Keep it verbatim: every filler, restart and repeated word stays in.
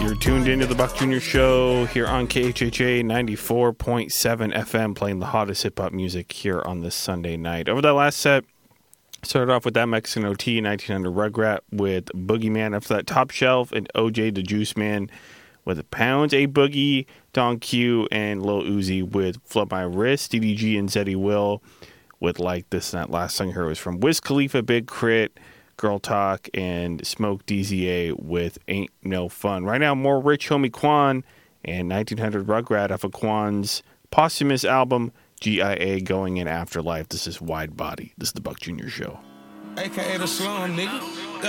You're tuned into the Buck Junior Show here on K H H A ninety-four point seven F M, playing the hottest hip-hop music here on this Sunday night. Over that last set, started off with that Mexican O T, nineteen hundred Rugrat with Boogeyman. After that, Top Shelf and O J the Juice Man with Pounds, A Boogie, Don Q, and Lil Uzi with Flood My Wrist. D D G and Zeddy Will with Like This. And that last song here was from Wiz Khalifa, Big Crit, Girl Talk, and Smoke D Z A with Ain't No Fun. Right now, more Rich Homie Quan and nineteen hundred Rugrat off of Quan's posthumous album, G I A Going in Afterlife. This is Wide Body. This is the Buck Junior Show. A K A the slum, nigga.